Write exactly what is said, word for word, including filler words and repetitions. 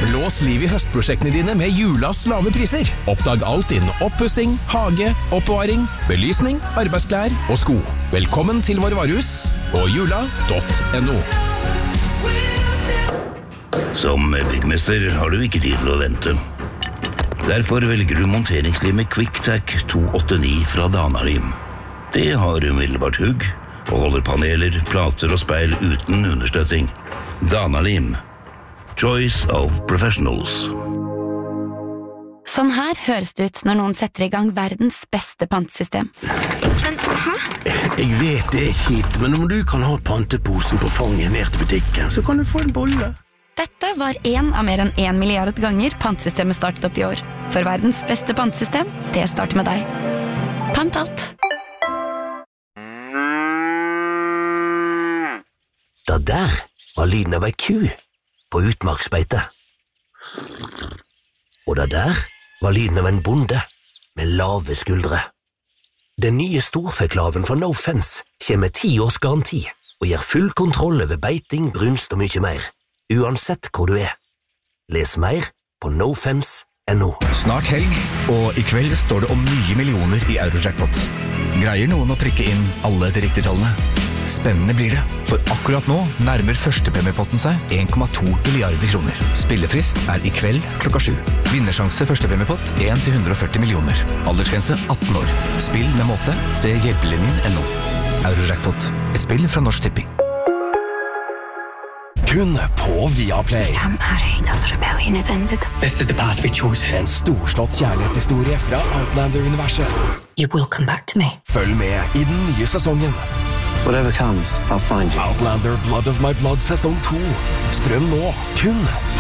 Blås liv i høstprosjektene dine med Julas lave priser. Oppdag alt innen oppussing, hage, oppbevaring, belysning, arbeidsklær og sko. Velkommen til vår varehus på jula punktum no. Som byggmester har du ikke tid til å vente. Derfor velger du monteringslimet QuickTac to åttini fra Dana-lim. Det har umiddelbart hugg og holder paneler, plater og speil uten understøtting. Dana-lim. Choice of professionals. Sånn her høres det ut når noen setter i gang verdens beste pantesystem. Men, hæ? Jeg vet det er kjipt, men om du kan ha panteposen på fanget ned til butikken, så kan du få en bolle. Dette var en av mer enn en milliard ganger pantesystemet startet opp i år. For verdens beste pantesystem, det starter med deg. Pant alt. Da der var lyden av ei ku på utmarksbeite. Og da der var lyden av en bonde med lave skuldre. Den nye storfeklaven fra No Fence kommer med ti års garanti og gir full kontroll over beiting, brunst og mye mer, uansett hvor du er. Les mer på no fence punktum no. Snart helg, og i kveld står det om nye millioner i Eurojackpot. Greier noen å prikke inn alle de riktige tallene? Spennende blir det, for akkurat nå nærmer førstepremiepotten seg en komma to milliarder kroner. Spillefrist er i kveld klokka sju. Vinnersjanse førstepremiepott en til hundre og førti millioner. Aldersgrense atten år. Spill med måte. Se hjelpelinjen punktum no. Eurojackpot. Et spill fra Norsk Tipping. Kun på Viaplay. We can't marry until the rebellion is ended. This is the path we chose. En storslått kjærlighetshistorie fra Outlander-universet. You will come back to me. Følg med i den nye sesongen. Whatever comes, I'll find you. Outlander Blood of My Blood sesong to. Strøm nå. Kun